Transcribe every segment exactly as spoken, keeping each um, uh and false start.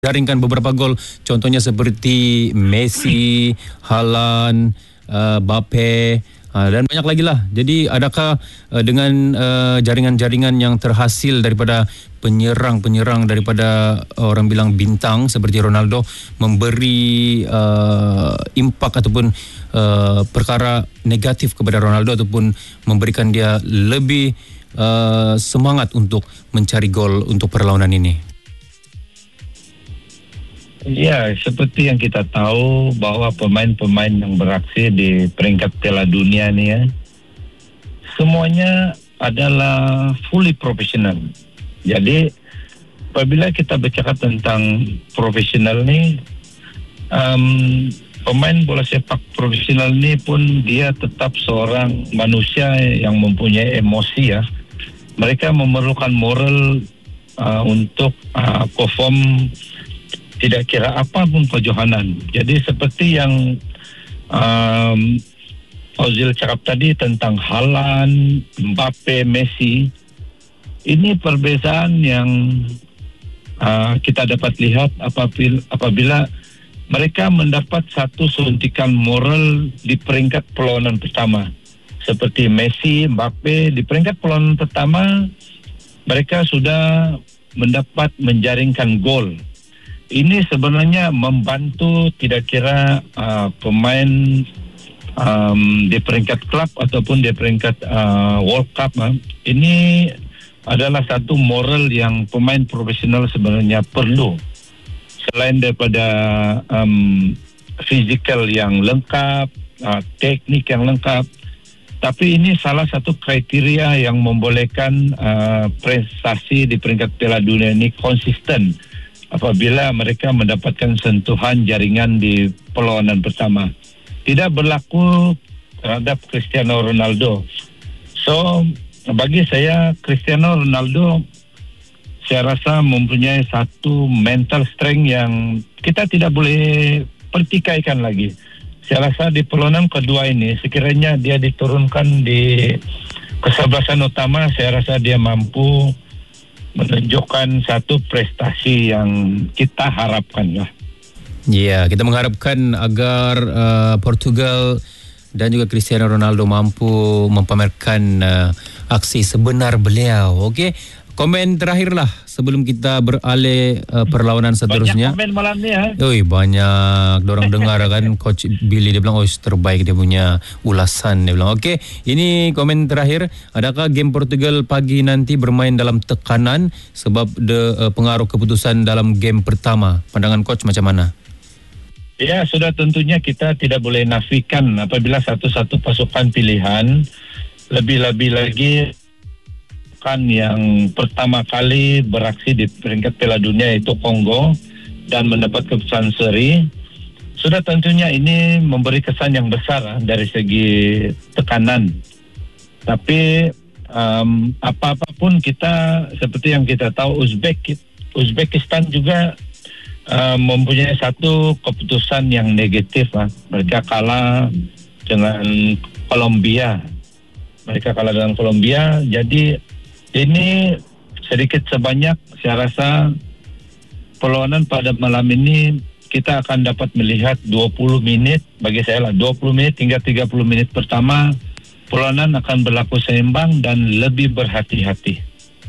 jaringkan beberapa gol, contohnya seperti Messi, Haaland, uh, Mbappe, uh, dan banyak lagi lah. Jadi adakah uh, dengan uh, jaringan-jaringan yang terhasil daripada penyerang-penyerang daripada uh, orang bilang bintang seperti Ronaldo memberi uh, impak ataupun uh, perkara negatif kepada Ronaldo ataupun memberikan dia lebih uh, semangat untuk mencari gol untuk perlawanan ini? Ya, seperti yang kita tahu bahwa pemain-pemain yang beraksi di peringkat Piala Dunia ni ya, semuanya adalah fully profesional. Jadi, apabila kita bercakap tentang profesional ni, um, pemain bola sepak profesional ni pun dia tetap seorang manusia yang mempunyai emosi ya. Mereka memerlukan moral uh, untuk uh, perform tidak kira apapun kejohanan. Jadi seperti yang um, Ozil cakap tadi tentang Haaland, Mbappe, Messi, ini perbezaan yang uh, kita dapat lihat apabila, apabila mereka mendapat satu suntikan moral di peringkat perlawanan pertama. Seperti Messi, Mbappe, di peringkat perlawanan pertama mereka sudah mendapat menjaringkan gol. Ini sebenarnya membantu tidak kira uh, pemain um, di peringkat klub ataupun di peringkat uh, World Cup. Uh. Ini adalah satu moral yang pemain profesional sebenarnya perlu. Selain daripada um, fizikal yang lengkap, uh, teknik yang lengkap, tapi ini salah satu kriteria yang membolehkan uh, prestasi di peringkat Piala Dunia ini konsisten apabila mereka mendapatkan sentuhan jaringan di perlawanan pertama. Tidak berlaku terhadap Cristiano Ronaldo. So, bagi saya, Cristiano Ronaldo saya rasa mempunyai satu mental strength yang kita tidak boleh pertikaikan lagi. Saya rasa di perlawanan kedua ini, sekiranya dia diturunkan di kesebelasan utama, saya rasa dia mampu menunjukkan satu prestasi yang kita harapkan lah. Ya, kita mengharapkan agar uh, Portugal dan juga Cristiano Ronaldo mampu mempamerkan uh, aksi sebenar beliau. Okey, komen terakhirlah sebelum kita beralih uh, perlawanan seterusnya. Banyak komen malam ni ha. Oi, banyak dorang dengar kan Coach Billy dia bilang oh terbaik dia punya ulasan, dia bilang. Okey, ini komen terakhir, adakah game Portugal pagi nanti bermain dalam tekanan sebab de, uh, pengaruh keputusan dalam game pertama? Pandangan coach macam mana? Ya, sudah tentunya kita tidak boleh nafikan apabila satu-satu pasukan pilihan, lebih-lebih lagi kan yang pertama kali beraksi di peringkat Piala Dunia yaitu Kongo dan mendapat keputusan seri, sudah tentunya ini memberi kesan yang besar dari segi tekanan. Tapi um, apa-apapun kita, seperti yang kita tahu, Uzbek Uzbekistan juga um, mempunyai satu keputusan yang negatif. Ha. Mereka kalah dengan Kolombia. Mereka kalah dengan Kolombia, jadi ini sedikit sebanyak saya rasa perlawanan pada malam ini kita akan dapat melihat dua puluh minit, bagi saya lah dua puluh minit hingga tiga puluh menit pertama perlawanan akan berlaku seimbang dan lebih berhati-hati.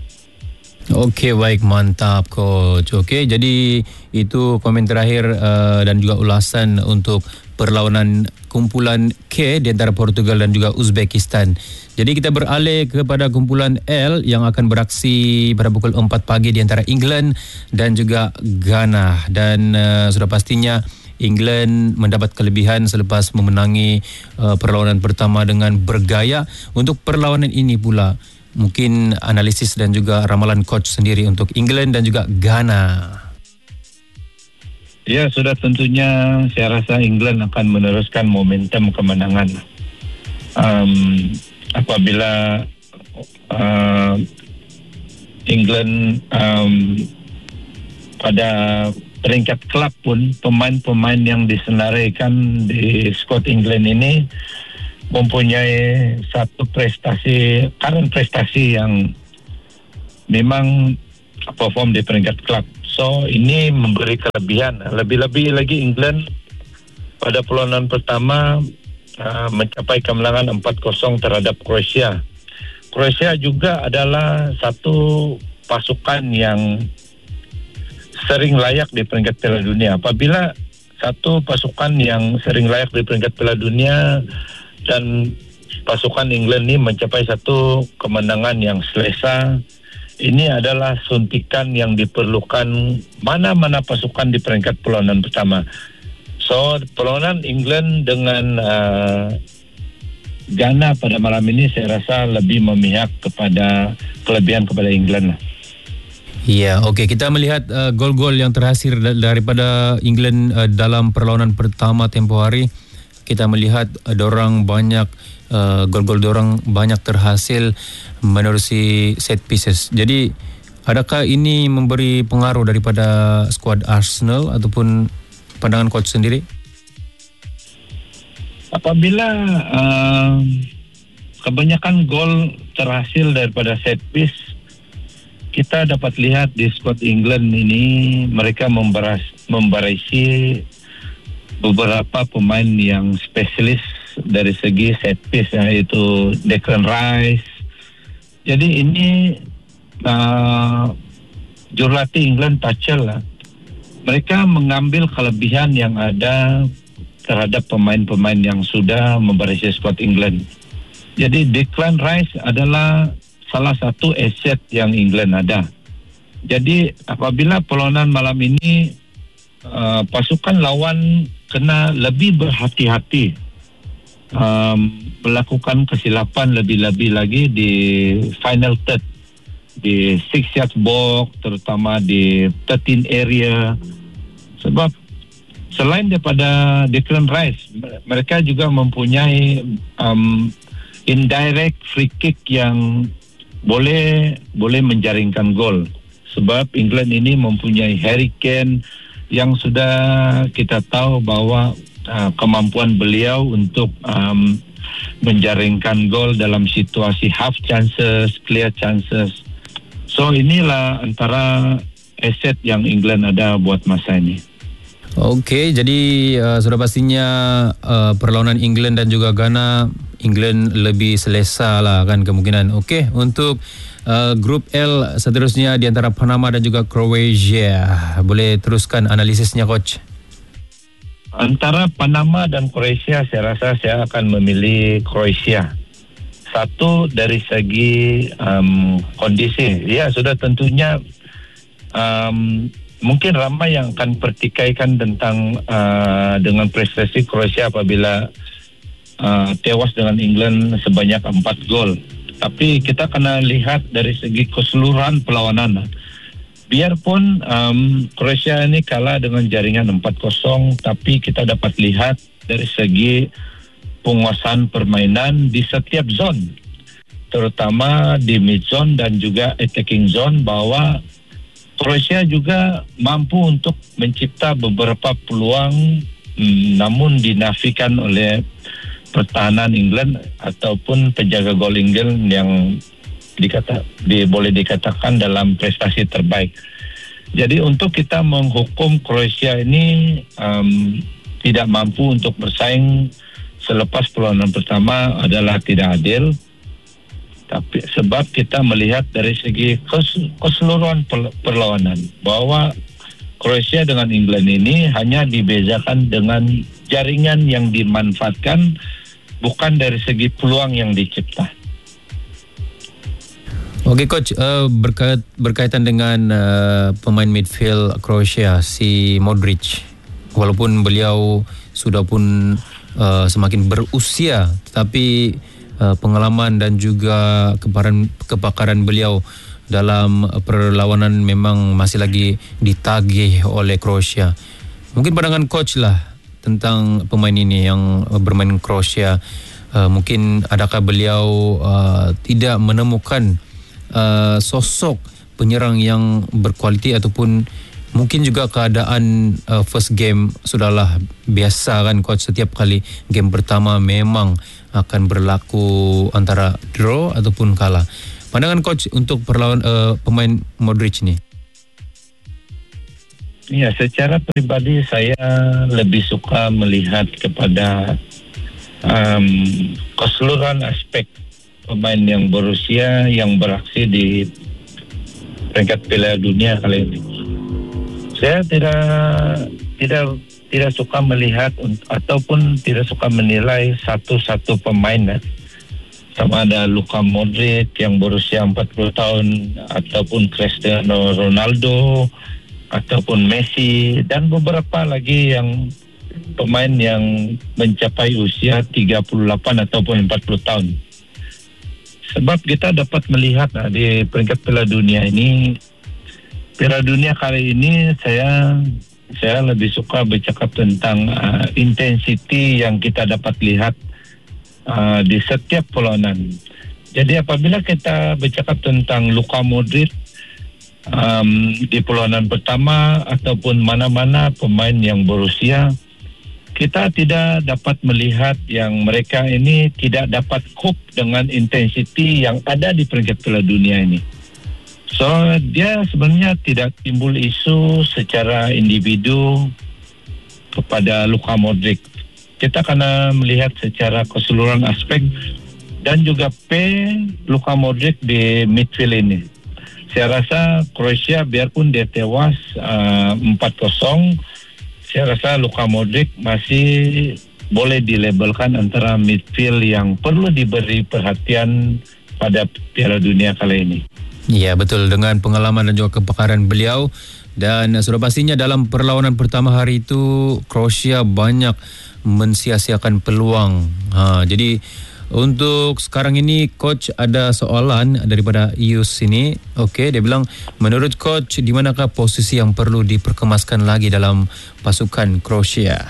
Okey, baik, mantap coach. Okey, jadi itu komen terakhir uh, dan juga ulasan untuk perlawanan kumpulan K di antara Portugal dan juga Uzbekistan. Jadi kita beralih kepada kumpulan L yang akan beraksi pada pukul empat pagi di antara England dan juga Ghana. Dan uh, sudah pastinya England mendapat kelebihan selepas memenangi uh, perlawanan pertama dengan bergaya. Untuk perlawanan ini pula, mungkin analisis dan juga ramalan coach sendiri untuk England dan juga Ghana. Ya, sudah tentunya saya rasa England akan meneruskan momentum kemenangan. Um, apabila uh, England um, pada peringkat klub pun, pemain-pemain yang disenaraikan di skuad England ini mempunyai satu prestasi, current prestasi yang memang perform di peringkat klub. So ini memberi kelebihan. Lebih-lebih lagi England pada perlawanan pertama uh, mencapai kemenangan empat kosong terhadap Croatia. Croatia juga adalah satu pasukan yang sering layak di peringkat Piala Dunia. Apabila satu pasukan yang sering layak di peringkat Piala Dunia dan pasukan England ini mencapai satu kemenangan yang selesa, ini adalah suntikan yang diperlukan mana-mana pasukan di peringkat perlawanan pertama. So, perlawanan England dengan uh, Ghana pada malam ini saya rasa lebih memihak kepada kelebihan kepada England. Ya, okey. Kita melihat uh, gol-gol yang terhasil daripada England uh, dalam perlawanan pertama tempoh hari. Kita melihat uh, dorang banyak uh, gol-gol dorang banyak terhasil menerusi set pieces. Jadi, adakah ini memberi pengaruh daripada skuad Arsenal ataupun pandangan coach sendiri? Apabila uh, kebanyakan gol terhasil daripada set piece, kita dapat lihat di skuad England ini mereka membaras, membarisi beberapa pemain yang spesialis dari segi set piece, yaitu Declan Rice. Jadi ini uh, jurulatih England Tuchel lah. Mereka mengambil kelebihan yang ada terhadap pemain-pemain yang sudah membarisi skuad England. Jadi Declan Rice adalah salah satu aset yang England ada. Jadi apabila perlawanan malam ini uh, pasukan lawan kena lebih berhati-hati um, melakukan kesilapan lebih-lebih lagi di final third, di six yard box, terutama di thirteen area. Sebab selain daripada Declan Rice, mereka juga mempunyai um, indirect free kick yang boleh boleh menjaringkan gol. Sebab England ini mempunyai Harry Kane yang sudah kita tahu bahwa uh, kemampuan beliau untuk um, menjaringkan gol dalam situasi half chances, clear chances. So inilah antara aset yang England ada buat masa ini. Okey, jadi uh, sudah pastinya uh, perlawanan England dan juga Ghana, England lebih selesa lah kan kemungkinan. Okey, untuk uh, grup L seterusnya di antara Panama dan juga Croatia. Boleh teruskan analisisnya coach? Antara Panama dan Croatia, saya rasa saya akan memilih Croatia. Satu dari segi um, kondisi, ya sudah tentunya um, mungkin ramai yang akan pertikaikan tentang uh, dengan prestasi Croatia apabila uh, tewas dengan England sebanyak empat gol. Tapi kita kena lihat dari segi keseluruhan perlawanan. Biarpun um, Croatia ini kalah dengan jaringan empat kosong, tapi kita dapat lihat dari segi penguasaan permainan di setiap zone, terutama di mid zone dan juga attacking zone, bahwa Croatia juga mampu untuk mencipta beberapa peluang, mm, namun dinafikan oleh pertahanan England ataupun penjaga gol England yang dikata di, boleh dikatakan dalam prestasi terbaik. Jadi untuk kita menghukum Croatia ini um, tidak mampu untuk bersaing selepas perlawanan pertama adalah tidak adil. Tapi sebab kita melihat dari segi keseluruhan perlawanan bahwa Croatia dengan England ini hanya dibezakan dengan jaringan yang dimanfaatkan, bukan dari segi peluang yang dicipta. Okey coach, uh, berkait, berkaitan dengan uh, pemain midfield Croatia, si Modric, walaupun beliau sudah pun uh, semakin berusia, tetapi uh, pengalaman dan juga kepakaran, kepakaran beliau dalam perlawanan memang masih lagi ditagih oleh Croatia. Mungkin pandangan coach lah tentang pemain ini yang bermain Croatia. Uh, mungkin adakah beliau uh, tidak menemukan Uh, sosok penyerang yang berkualiti, ataupun mungkin juga keadaan uh, first game sudahlah biasa kan coach, setiap kali game pertama memang akan berlaku antara draw ataupun kalah. Pandangan coach untuk perlawan uh, pemain Modric ni? Ya, secara pribadi saya lebih suka melihat kepada um, keseluruhan aspek pemain yang berusia yang beraksi di peringkat Piala Dunia kali ini. Saya tidak tidak tidak suka melihat ataupun tidak suka menilai satu-satu pemain, ya. Sama ada Luka Modric yang berusia empat puluh tahun, ataupun Cristiano Ronaldo, ataupun Messi, dan beberapa lagi yang pemain yang mencapai usia tiga puluh delapan ataupun empat puluh tahun. Sebab kita dapat melihat nah, di peringkat Piala Dunia ini, Piala Dunia kali ini saya saya lebih suka bercakap tentang uh, intensiti yang kita dapat lihat uh, di setiap perlawanan. Jadi apabila kita bercakap tentang Luka Modric, Um, di perlawanan pertama ataupun mana-mana pemain yang berusia, kita tidak dapat melihat yang mereka ini tidak dapat cope dengan intensiti yang ada di peringkat Piala Dunia ini. So dia sebenarnya tidak timbul isu secara individu kepada Luka Modric. Kita kena melihat secara keseluruhan aspek dan juga P Luka Modric di midfield ini. Saya rasa Kroasia biarpun dia tewas uh, empat kosong, saya rasa Luka Modric masih boleh dilabelkan antara midfield yang perlu diberi perhatian pada Piala Dunia kali ini. Ya, betul, dengan pengalaman dan juga kepakaran beliau, dan sudah pastinya dalam perlawanan pertama hari itu Kroasia banyak mensia-siakan peluang. Ha, jadi untuk sekarang ini, Coach ada soalan daripada Ius ini. Okey, dia bilang, menurut Coach, di manakah posisi yang perlu diperkemaskan lagi dalam pasukan Kroasia?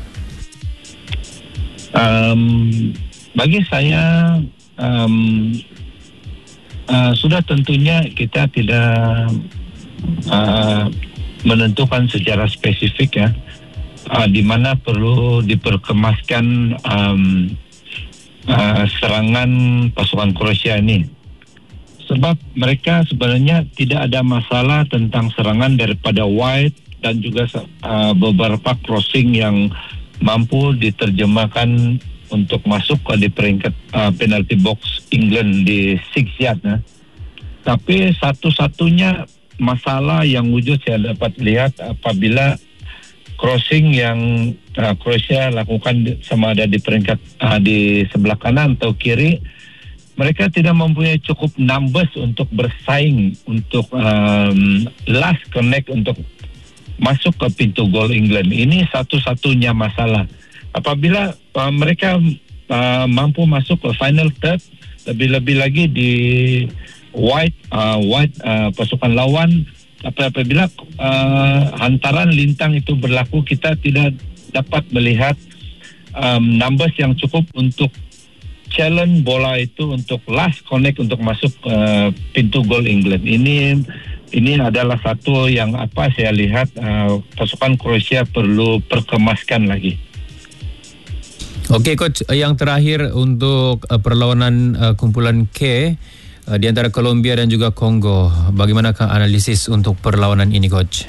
Um, bagi saya, um, uh, sudah tentunya kita tidak uh, menentukan secara spesifik, ya, uh, di mana perlu diperkemaskan um, Uh, serangan pasukan Kroasia ini. Sebab mereka sebenarnya tidak ada masalah tentang serangan daripada wide dan juga uh, beberapa crossing yang mampu diterjemahkan untuk masuk ke di peringkat uh, penalty box England di six yard. Nah. Tapi satu-satunya masalah yang wujud saya dapat lihat apabila crossing yang uh, Kroasia lakukan sama ada di peringkat uh, di sebelah kanan atau kiri, mereka tidak mempunyai cukup numbers untuk bersaing untuk um, last connect untuk masuk ke pintu gol England. Ini satu-satunya masalah. Apabila uh, mereka uh, mampu masuk ke final third, lebih-lebih lagi di wide uh, wide uh, pasukan lawan, apabila uh, hantaran lintang itu berlaku, kita tidak dapat melihat um, numbers yang cukup untuk challenge bola itu untuk last connect untuk masuk uh, pintu gol England. Ini ini adalah satu yang apa saya lihat uh, pasukan Kroasia perlu perkemaskan lagi. Okey, Coach, yang terakhir untuk uh, perlawanan uh, kumpulan K di antara Colombia dan juga Kongo. Bagaimanakah analisis untuk perlawanan ini, Coach?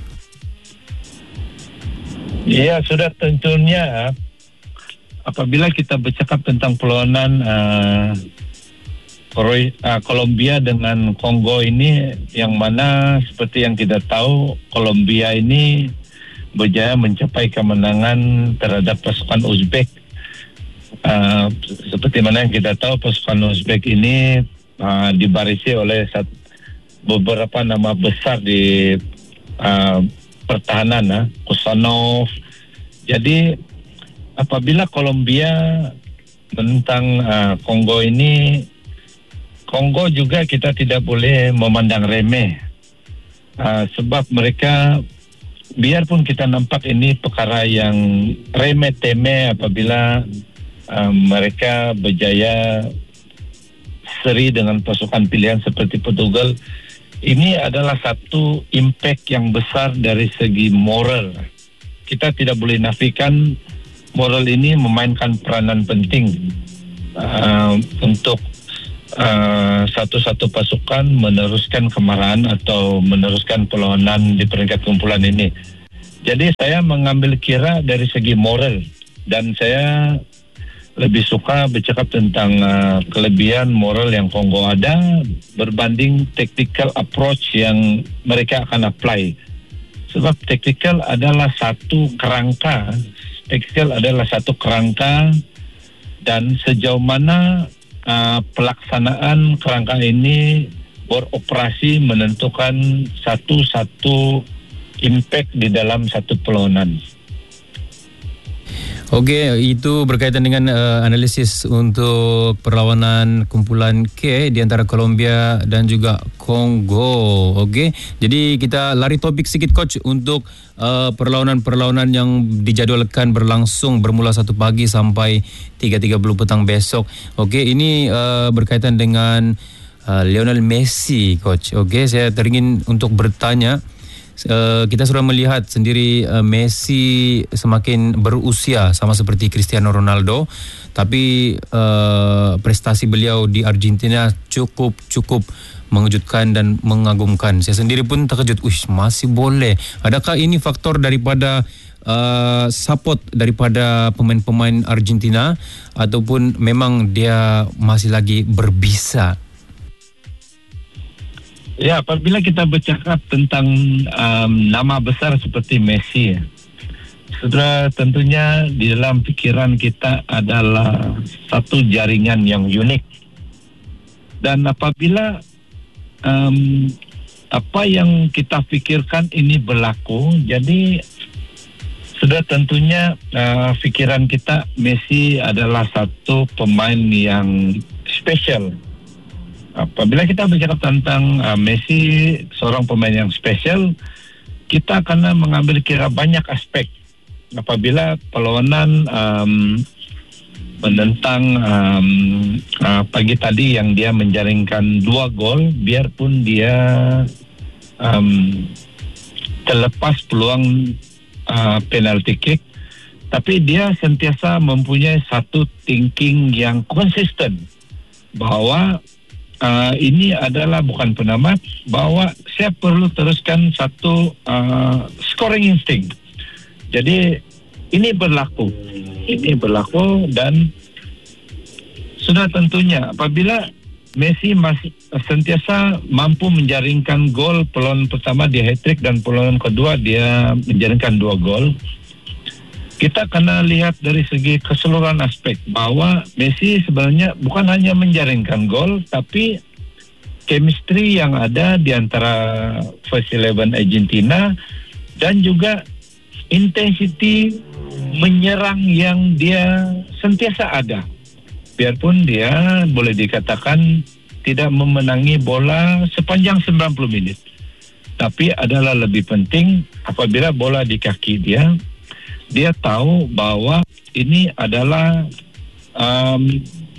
Ya, sudah tentunya apabila kita bercakap tentang perlawanan uh, uh, Colombia dengan Kongo ini, yang mana seperti yang kita tahu, Colombia ini berjaya mencapai kemenangan terhadap pasukan Uzbek. Uh, seperti mana yang kita tahu, pasukan Uzbek ini Uh, dibarisi oleh sat, beberapa nama besar di uh, pertahanan, uh, Kusanov. Jadi apabila Colombia menentang uh, Kongo ini, Kongo juga kita tidak boleh memandang remeh, uh, sebab mereka biarpun kita nampak ini perkara yang remeh-temeh apabila uh, mereka berjaya seri dengan pasukan pilihan seperti Portugal, ini adalah satu impact yang besar dari segi moral. Kita tidak boleh nafikan moral ini memainkan peranan penting uh, untuk uh, satu-satu pasukan meneruskan kemarahan atau meneruskan perlawanan di peringkat kumpulan ini. Jadi saya mengambil kira dari segi moral, dan saya lebih suka bercakap tentang uh, kelebihan moral yang Kongo ada berbanding tactical approach yang mereka akan apply. Sebab tactical adalah satu kerangka, tactical adalah satu kerangka dan sejauh mana uh, pelaksanaan kerangka ini beroperasi menentukan satu-satu impact di dalam satu perlawanan. Okey, itu berkaitan dengan uh, analisis untuk perlawanan kumpulan K di antara Colombia dan juga Kongo. Okey, jadi kita lari topik sikit coach untuk uh, perlawanan-perlawanan yang dijadualkan berlangsung bermula satu pagi sampai tiga tiga puluh petang besok. Okey, ini uh, berkaitan dengan uh, Lionel Messi coach. Okey, saya teringin untuk bertanya. Uh, kita sudah melihat sendiri uh, Messi semakin berusia sama seperti Cristiano Ronaldo, tapi uh, prestasi beliau di Argentina cukup cukup mengejutkan dan mengagumkan. Saya sendiri pun terkejut, uish, masih boleh. Adakah ini faktor daripada uh, support daripada pemain-pemain Argentina ataupun memang dia masih lagi berbisa? Ya, apabila kita bercakap tentang um, nama besar seperti Messi, sudah tentunya di dalam pikiran kita adalah satu jaringan yang unik. Dan apabila um, apa yang kita pikirkan ini berlaku, jadi sudah tentunya uh, pikiran kita Messi adalah satu pemain yang spesial. Apabila kita bercakap tentang uh, Messi, seorang pemain yang spesial, kita akan mengambil kira banyak aspek. Apabila perlawanan um, menentang um, uh, pagi tadi yang dia menjaringkan dua gol, biarpun dia um, terlepas peluang uh, penalty kick, tapi dia sentiasa mempunyai satu thinking yang konsisten bahwa Uh, ini adalah bukan penamat, bahwa saya perlu teruskan satu uh, scoring instinct. Jadi ini berlaku, ini berlaku dan sudah tentunya apabila Messi masih sentiasa mampu menjaringkan gol perlawanan pertama dia hat-trick dan perlawanan kedua dia menjaringkan dua gol. Kita kena lihat dari segi keseluruhan aspek bahwa Messi sebenarnya bukan hanya menjaringkan gol, tapi chemistry yang ada di antara First Eleven Argentina dan juga intensity menyerang yang dia sentiasa ada. Biarpun dia boleh dikatakan tidak memenangi bola sepanjang sembilan puluh menit. Tapi adalah lebih penting apabila bola di kaki dia, dia tahu bahwa ini adalah um,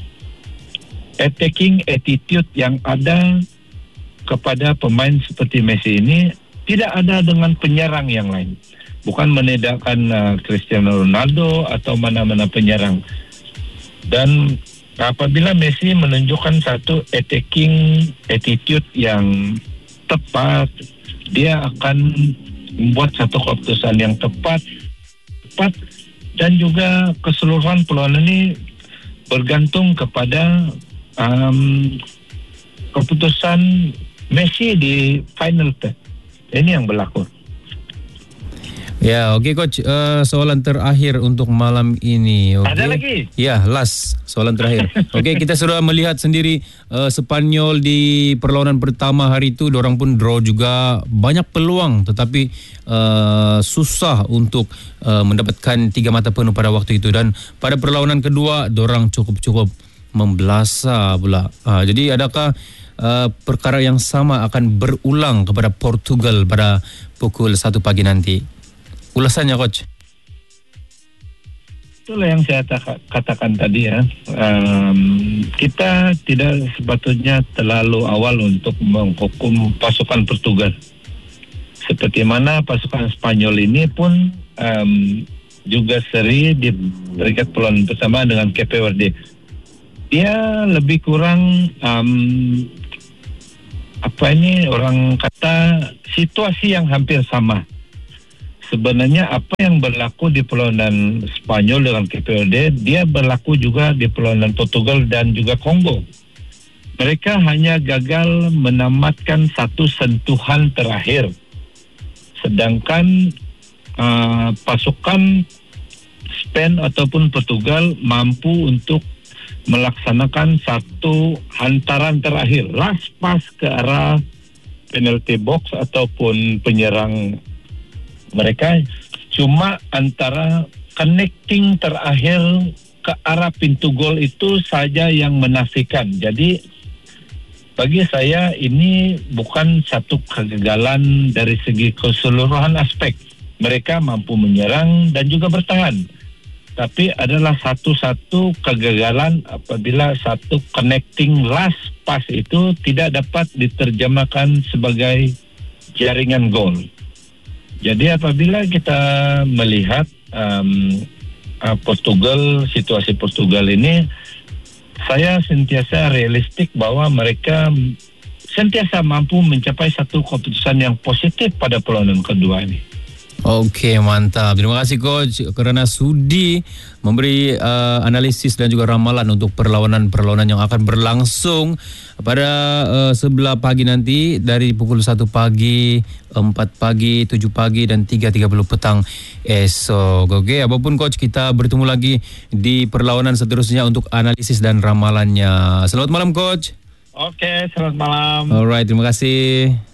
attacking attitude yang ada kepada pemain seperti Messi ini tidak ada dengan penyerang yang lain. Bukan menedakkan uh, Cristiano Ronaldo atau mana-mana penyerang. Dan apabila Messi menunjukkan satu attacking attitude yang tepat, dia akan membuat satu keputusan yang tepat dan juga keseluruhan perlawanan ini bergantung kepada um, keputusan Messi di final third. Ini yang berlaku. Ya, okey coach. Uh, soalan terakhir untuk malam ini. Okay. Ada lagi? Ya, last soalan terakhir. Okey, kita sudah melihat sendiri uh, Sepanyol di perlawanan pertama hari itu, diorang pun draw juga, banyak peluang tetapi uh, susah untuk uh, mendapatkan tiga mata penuh pada waktu itu, dan pada perlawanan kedua diorang cukup-cukup membelasa pula. Uh, jadi adakah uh, perkara yang sama akan berulang kepada Portugal pada pukul satu pagi nanti? Ulasannya coach. Itulah yang saya tak- katakan tadi ya. Um, kita tidak sepatutnya terlalu awal untuk menghukum pasukan Portugal. Seperti mana pasukan Spanyol ini pun um, juga seri di peringkat perlawanan bersama dengan Cape Verde. dia lebih kurang um, apa ini orang kata situasi yang hampir sama. Sebenarnya apa yang berlaku di perlawanan Spanyol dengan K P L D, dia berlaku juga di perlawanan Portugal dan juga Kongo. Mereka hanya gagal menamatkan satu sentuhan terakhir. Sedangkan uh, pasukan Spain ataupun Portugal mampu untuk melaksanakan satu hantaran terakhir, last pass ke arah penalty box ataupun penyerang mereka, cuma antara connecting terakhir ke arah pintu gol itu saja yang menafikan. Jadi bagi saya ini bukan satu kegagalan dari segi keseluruhan aspek. Mereka mampu menyerang dan juga bertahan. Tapi adalah satu-satu kegagalan apabila satu connecting last pass itu tidak dapat diterjemahkan sebagai jaringan gol. Jadi apabila kita melihat um, uh, Portugal, situasi Portugal ini, saya sentiasa realistik bahwa mereka sentiasa mampu mencapai satu keputusan yang positif pada perlawanan kedua ini. Okey, mantap. Terima kasih Coach kerana sudi memberi uh, analisis dan juga ramalan untuk perlawanan-perlawanan yang akan berlangsung pada uh, sebelah pagi nanti dari pukul satu pagi, empat pagi, tujuh pagi dan tiga tiga puluh petang esok. Okey, apapun Coach, kita bertemu lagi di perlawanan seterusnya untuk analisis dan ramalannya. Selamat malam Coach. Okey, selamat malam. Alright, terima kasih.